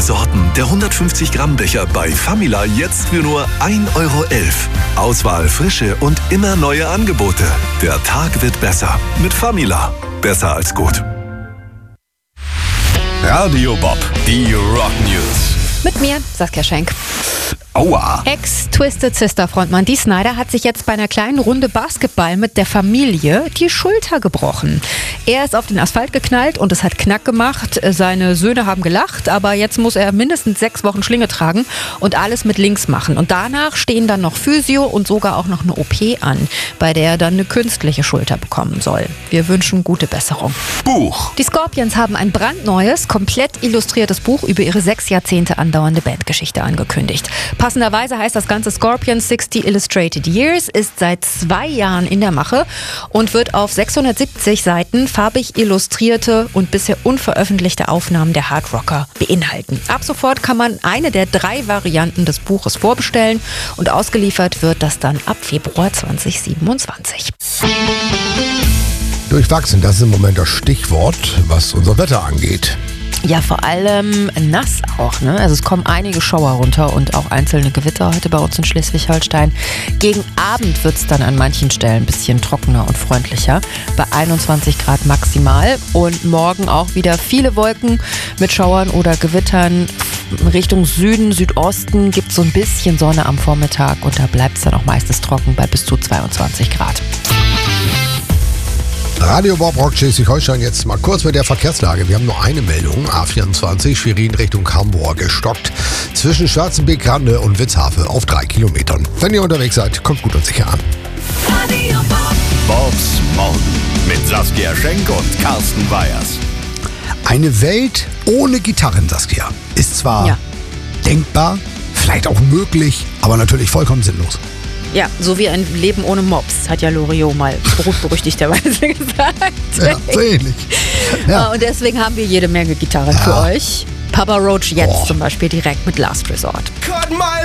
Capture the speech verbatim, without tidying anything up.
verschiedene Sorten der hundertfünfzig Gramm Becher bei Famila jetzt für nur ein Euro elf. Auswahl, Frische und immer neue Angebote. Der Tag wird besser mit Famila. Besser als gut. Radio Bob, die Rock News. Mit mir, Saskia Schenk. Aua! Ex-Twisted Sister-Frontmann Dee Snider hat sich jetzt bei einer kleinen Runde Basketball mit der Familie die Schulter gebrochen. Er ist auf den Asphalt geknallt und es hat Knack gemacht. Seine Söhne haben gelacht, aber jetzt muss er mindestens sechs Wochen Schlinge tragen und alles mit links machen. Und danach stehen dann noch Physio und sogar auch noch eine O P an, bei der er dann eine künstliche Schulter bekommen soll. Wir wünschen gute Besserung. Buch. Die Scorpions haben ein brandneues, komplett illustriertes Buch über ihre sechs Jahrzehnte andauernde Bandgeschichte angekündigt. Passenderweise heißt das Ganze Scorpions sechzig Illustrated Years, ist seit zwei Jahren in der Mache und wird auf sechshundertsiebzig Seiten farbig illustrierte und bisher unveröffentlichte Aufnahmen der Hardrocker beinhalten. Ab sofort kann man eine der drei Varianten des Buches vorbestellen und ausgeliefert wird das dann ab Februar zweitausendsiebenundzwanzig. Durchwachsen, das ist im Moment das Stichwort, was unser Wetter angeht. Ja, vor allem nass auch, ne? Also es kommen einige Schauer runter und auch einzelne Gewitter heute bei uns in Schleswig-Holstein. Gegen Abend wird es dann an manchen Stellen ein bisschen trockener und freundlicher, bei einundzwanzig Grad maximal. Und morgen auch wieder viele Wolken mit Schauern oder Gewittern. Richtung Süden, Südosten gibt es so ein bisschen Sonne am Vormittag und da bleibt es dann auch meistens trocken bei bis zu zweiundzwanzig Grad. Radio Bob Rock Schleswig-Holstein jetzt mal kurz mit der Verkehrslage. Wir haben nur eine Meldung. A vierundzwanzig, Schwerin Richtung Hamburg gestockt. Zwischen Schwarzenbeek, Grande und Witzhafe auf drei Kilometern. Wenn ihr unterwegs seid, kommt gut und sicher an. Radio Bob. Bobs Morgen mit Saskia Schenk und Carsten Weyers. Eine Welt ohne Gitarren, Saskia, ist zwar Ja. denkbar, vielleicht auch möglich, aber natürlich vollkommen sinnlos. Ja, so wie ein Leben ohne Mops, hat ja Loriot mal berühmt-berüchtigterweise gesagt. Ja, so ähnlich. Ja. Und deswegen haben wir jede Menge Gitarren Ja. für euch. Papa Roach jetzt Oh. zum Beispiel direkt mit Last Resort. Cut my